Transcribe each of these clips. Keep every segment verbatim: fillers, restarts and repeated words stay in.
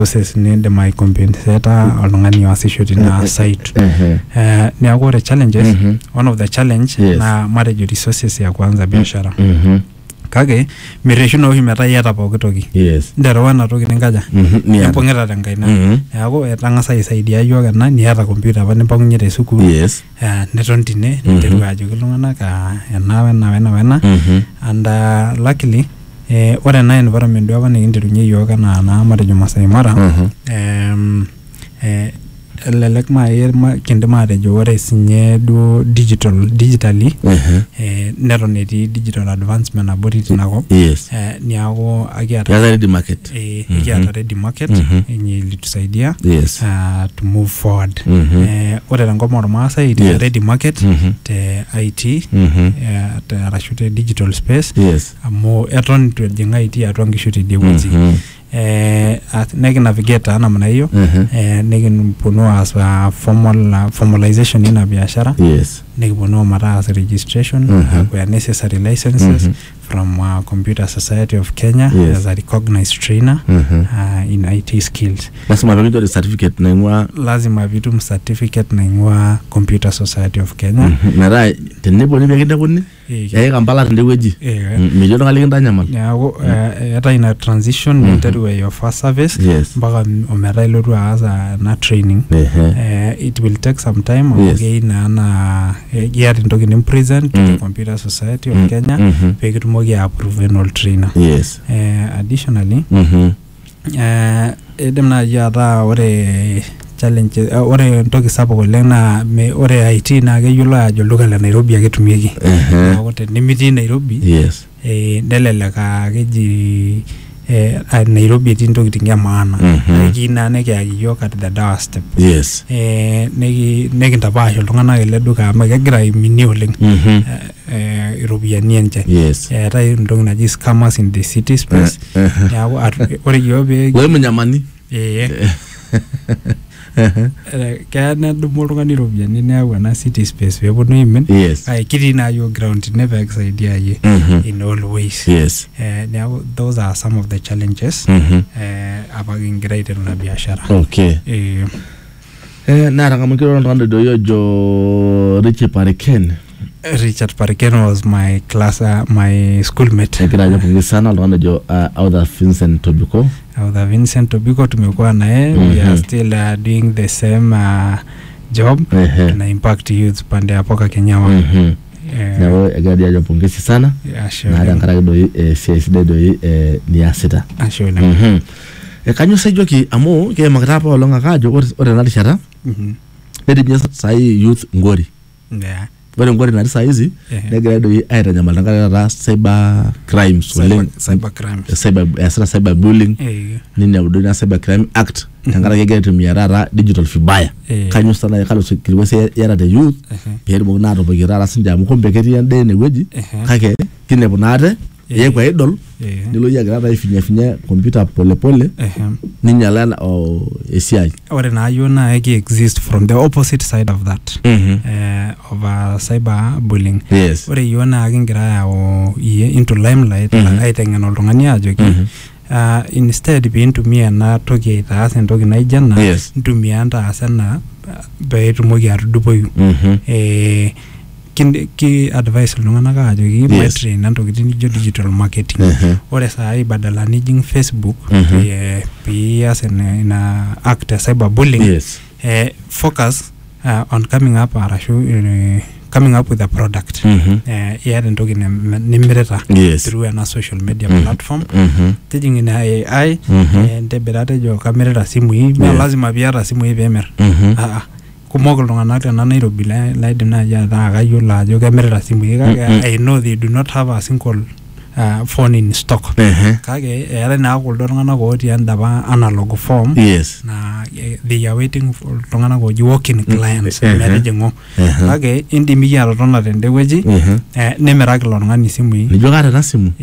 process niindim ai compensate oltung'ani oasisho tina site. Eh neeku ore challenges, one of the challenge na matejo resources ya kwanza biashara. Kake mireshuno oshi metaa iyata pooki toki. Yes. Nteru ena toki ninkaja. Nimbung'ita tenkaina. Neeku etang'asa aisaidia yiok ena niata computer apa nimpang'unye te sukuul. Yes. Eh neton tine ninteru ajoki iltung'anak ena wena wena wena. And uh, luckily eh ore ena environment duo apa nikinterunye yiok enaa naa matejo Masai Mara. Um, eh elelek maai kindim atejo ore sinye duo digital digitally eh neton etii digital advancement abori tinakop. Yes. Eh niaku akiata Kiata ready market. Eh kiata ready market yenye ilitusaidia Yes. uh, to move forward. Eh ore tenkop ormaasai etii ready market te I T eh te arashu te digital space. Yes. Amu eton itu ejing I T atua nkishu tidie wueji. Eh nekinavigate namna hiyo. Eh nikiponu as a formal uh, formalization ina biashara. Yes. Nikiponu mara as registration where necessary licenses from uh, Computer Society of Kenya as a recognized trainer uh, in I T skills. Lazima vitu certificate na ingwa lazima vitu certificate na ingwa Computer Society of Kenya. Nara tenebo ni bigenda kuni ya Kampala tende weji milioni kali kindanyamal. Neeku eta ina transition into your first service mpaka ometa ilotu aas na training. Uh, it will take some time again na get entoki ni present to the Computer Society of Kenya pe kitumoki approve all trainer. Yes. Uh, additionally eh edem na yata ore challenge uh, ore entoki sapuk oleng na ore I T na keyiolo ajo olduka le Nairobi ake tumieki. Neeku tenimitii Nairobi yes eh nelelek keji eh Nairobi etii ntokitin ya maana. Nekina nekiyaki yiok at the doorstep. Yes. Eh neki nekintapaash iltung'anak ele duka amu kegira aiminie oleng eh iropiyiani enche. Yes. Eetai ntoki naji scammers in the city space. Neeku ore yiok pee wewe mnyamani eh kaya nedumu oltung'ani iropiyiani neeku ena city space peeponu aimin. Yes. Ai kitii naa yiok ground ine pee kisaidia yie in all ways. Yes. Eh neeku those are some of the challenges eh apa kingira aiteru na biashara. Okay. Eh eh na kama kiro ndo ndo jo Richard Pariken. Richard Pariken was my class uh, my schoolmate. Kira japo sana ndo jo Audha Vincent Tobiko. Audha Vincent Tobiko tumekuwa naye. We are still uh, doing the same uh, job na impact youth pande hapo Kenyawa. Mhm. Na wewe egadi japo ngesi sana. Na hata ngara do C S D do ni asita. Ashole. Mhm. E kanyo sejoki amu ke makatapa olonga kajo ore na rishata. Mhm. Edi biasa sai youth ngori. Yeah. Wale ngori na risa hizi negira do aita malanga ra cyber crimes cyber, cyber crimes cyber asana cyber bullying nini abuduna cyber crime act tangara kegere tumia rara digital fibaya kanyo sana ya kalo sikiriwese yara the youth pere mo na robo girara sinja mu kombe keti yande ne weji kake kine bonate ye kwa idol nilo ya grada ifinya finya computer pole pole ninyala o S I ore na yona eki exist from the opposite side of that eh of uh, cyber bullying. Yes. Ore yona akingira o into limelight aitengen oltung'ani ajoki uh, instead pintumia na toki itaas entoki naijana ntumia ntaas ena peetumoki atudupoyu. Eh kin ki advice iltung'anak ajoki my train ntokitin nijo digital marketing. Ore sai badala nijing Facebook eh pias ina act cyber bullying eh focus uh, on coming up arashu uh, coming up with a product. Eh yeah ntoki nimireta through a social media platform. Tijing ina A I ndebirate jo kamera simu hii lazima biara simu hii bemer. Ah kumok iltung'anak tena Nairobi laidim naaji ataa kayiolo ajo kemirita simui kake I know they do not have a single uh, phone in stock. Kake eetai naa kuldo tung'anak otii endapa analog form na they are waiting for iltung'anak oji walk-in clients metijing'u. Kake indim iyie atotona tende wueji nimiraki ilo tung'ani simui. Nijo kaata ena simu?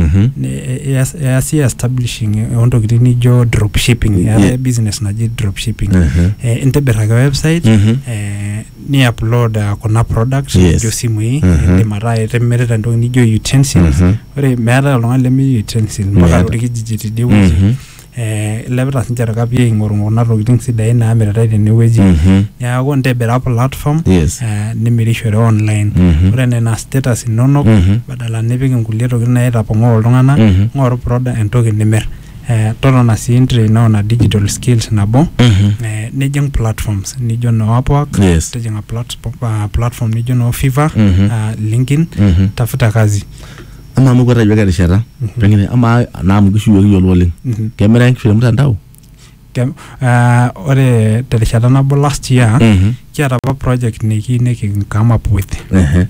Easi establishing ontokitin nijo drop shipping. Eetai business naji drop shipping. Intobirr website ni upload kuna products nijo simui indim ataa itimirita entoki nijo utensils. Ore meeta oltung'ani leme utensils mpaka orkijiji tidie wueji eh ilepita sinche irkapi aing'oru kuna tokitin sidain naamiritae tenewueji neeku ntibira platform eh nimirishore online ore nena status inonok badala nipik inkulie tokitin naitapong'oo iltung'anak ng'oru product entoki nimir eh totona sii intrain na digital skills nabo eh nijing platforms nijo no Upwork tijinga platform platform nijo no Fiverr LinkedIn tafuta kazi ama amu kwata yake rishara pengine ama naam kishu yoki yolo oleng kemera nkishu mtandao kem uh ore terishata nabo last year kiata apa project niki neki come up with eh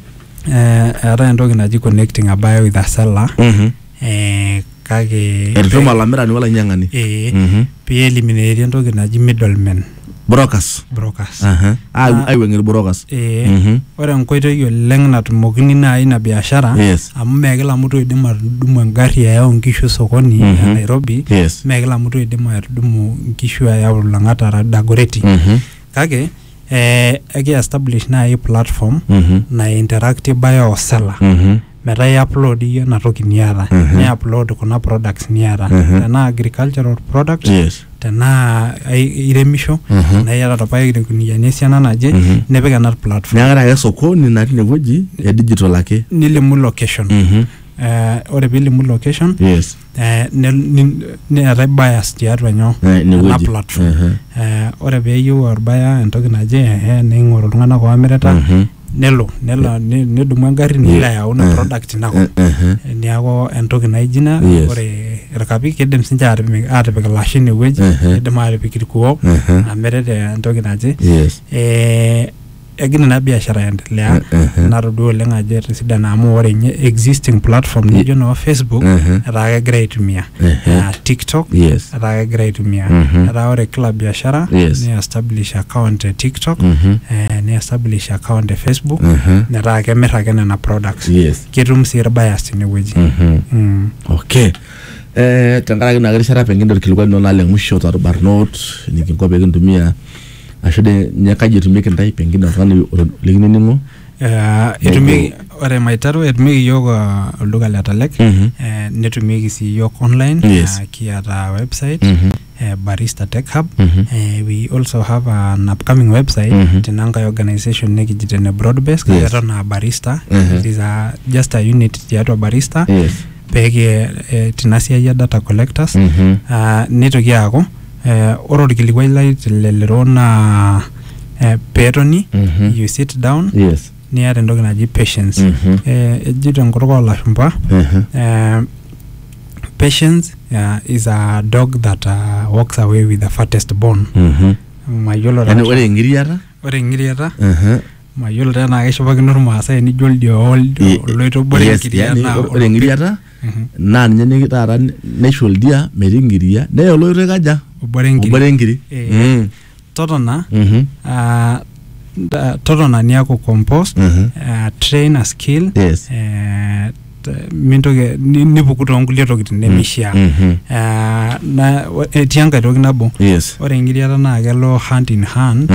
era entoki naji connecting a buyer with a seller eh kage ertoma lamira ni wala nyang'ani eh pie eliminate entoki naji middlemen brokers brokers aha ai ai wengir brokers eh ore enkoitoi oleng natumokini nai na biashara amu megila mtu idim atudumu engari yao nkishu sokoni ya Nairobi megila mtu idim atudumu nkishu yao Lang'ata Dagoretti kage eh eki establish na hii platform na interactive buyer or seller meta upload hiyo na toki niara ni upload kuna products niara tena agricultural products tena iremisho na yara tapai kuniyanesiana naje nepeka na platform nyangara ya sokoni na tinegoji ya digital lake nilimu location eh ore bilimu location yes eh ne are bias tiatwa nyo na platform eh ore beyu or buyer entoki naje eh ning'oru iltung'anak oamireta nelo nelo nedumu engari nila yauna product nako niago entoki naijina ore irkapi kidim sinche atipik lashini ewueji kidim atipik irkuo amirete entoki naje eh egina na biashara endelea narudu oleng ajo etisidana amu ore nye existing platform nijo no Facebook etaa kegira aitumia TikTok etaa kegira aitumia etaa ore kila biashara ni establish account TikTok ni establish account Facebook netaa kemir ake nena products ketum sii irbayas tinewueji okay eh tenkaraki na rishara pengine irkilikuani nolale musho tarbarnot nikinko pekintumia ashude nyakaje tumike ndai pengine ngani likiningo eh itumiki ore maitaro itumiki yoga olduka la Talek eh netumiki si yok online kiata website eh Barista Tech Hub eh we also have an upcoming website tinanga organization nekijitene Broadbase kaya na Barista it is a just a unit ya Barista pege tinasia ya data collectors ah nitoki yako eh oro dikilikwai light lelero na eh petoni you sit down yes ni ate ndoki naji patience eh ejito ngoroko la shumba eh patience is a dog that uh, walks away with the fattest bone mayolo yani ore ngiriata ore ngiriata mayolo tena keshopaki normaasa ni joldio loito bore ngiriata ore ngiriata na nye nikitara nesholdia meringiria neyo loito kaja ubare ngiri mm totona ah totona ni yako compost train a skill eh mintoke nibukuto ngulie tokitin nemishia eh na etianga toki nabo ore ngiriata na kelo hand in hand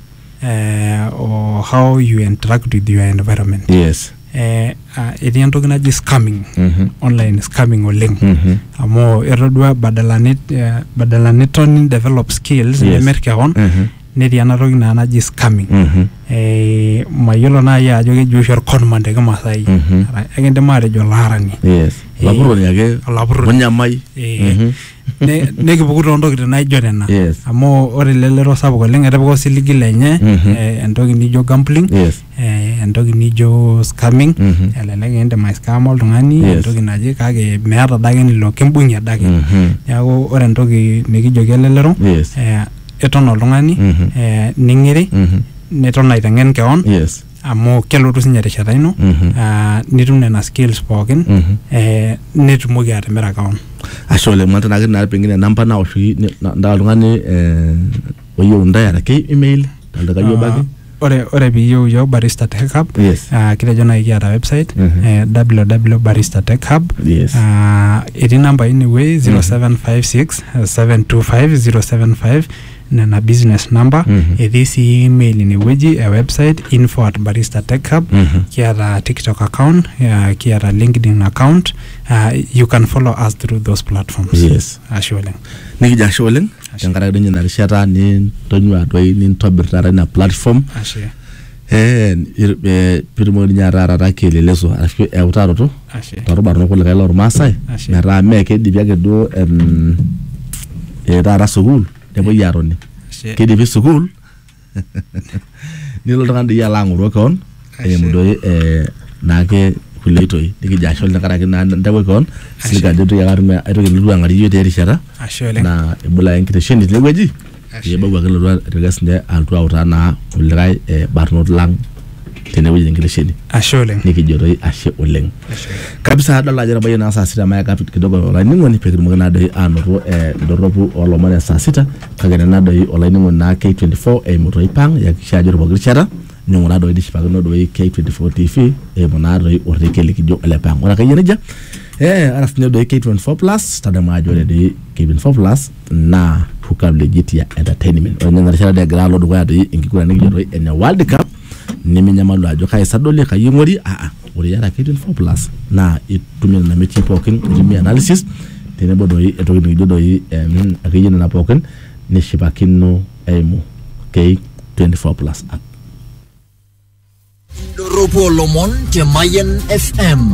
eh or how you interact with your environment yes eh eti entoki naji scamming online scamming oleng amo erodua badala net badala netoni develop skills nemerke on neti anatoki na naji scamming eh mayolo na ya ajo ke joshor conmande kama sai egende mare jo larani yes laburo yake laburo nyamai eh ne ne kibukuto ndoki na ijo nena amo ore lelero sabu oleng etepeko siligi lenye eh entoki nijo gambling eh entoki nijo scamming elelek ende my scam oltung'ani entoki naje kake meata dake nilo kimbungia dake neeku ore entoki nikijo kelelero eh eton oltung'ani eh ning'iri neton aitengen keon amu kelotu sinye rishata ino ah nitum nena skills pookin eh netumoki atimira kaon ashole mwanta na kina pengine namba na oshi nda lungani eh oyo ndaya ke email ndaka yo bagi ore ore biyo yo Barista Tech Hub ah kile jona ikiata website eh w w w dot barista tech hub ah iti number anyway zero seven five six seven two five zero seven five nena business number Mhm. etii sii email inewueji e website info at barista tech hub Mhm. kiata TikTok account uh, kiata LinkedIn account uh, you can follow us through those platforms. Yes. Ashe oleng. Nikija ashe oleng tenkaraki ninye narishata ni tonyua doi nintobir taata ina platform. Ashe. Eh pirmo ninye taata keleleso ashu eutaroto Ashe. torbarno kulikae lormaasai Ashe. metaa mee kidipi ake duo em eh taata sukuul nepuoi aatoni Ashe. kidipi sukuul nilo oltung'ani doi alo ang'oroo keon eimu doi eh naake kulie oitoi nikija ashe oleng tenkaraki naa ntawuo keon silika ajo toki ake atum aitoki nilotu ang'arie iyiok terishata Ashe oleng. na ibula enkitesheni tinewueji ebau ake lotu irgas ninye altu autaa naa kulikae eh, barnot lang tenewueji enkitesheni. Ashe oleng. Nikijo doi ashe oleng. Ashe. Kabisa adol ajo etabayie naa saa sita mayaka kidogo olainining'oni pee kitumoki naa doi aanoto eh, doropu olomon e saa sita kake nena doi olainining'oni naa K twenty-four eimu doi pang yakikisha ajo pooki rishata nining'u naa doi nishipakino doi K twenty-four T V eimu naa doi orrekie likijo ole pang. Ore akeyie nejia eh ara sinye doi K twenty-four plus tadamu ajo ore doi K twenty-four plus naa hukam legitia entertainment. Ore nena rishata egira alo dukuya doi enkiguran nikijo doi ene World Cup niminyamalu ajo kai sadoli kai ng'ori a a ore yara K twenty-four plus na itumia na mechi pookin itumia analysis tenebo doi etoki nikijo doi em akeyie nena pookin nishipakino eimu K twenty-four plus app. Doropo Lomon te Mayen F M.